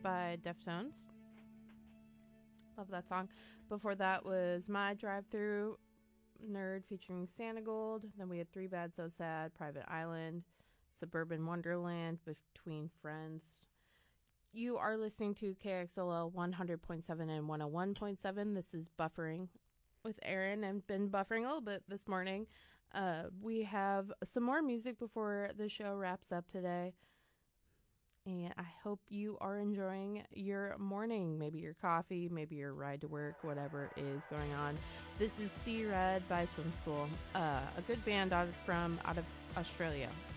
by Deftones. Love that song. Before that was My Drive Through Nerd featuring Santa Gold. Then we had Three Bad So Sad, Private Island, Suburban Wonderland, Between Friends. You are listening to KXLL 100.7 and 101.7. This is Buffering with Aaron, and been buffering a little bit this morning. We have some more music before the show wraps up today. And I hope you are enjoying your morning, maybe your coffee, maybe your ride to work, whatever is going on. This is Sea Red by Swim School, a good band out of Australia.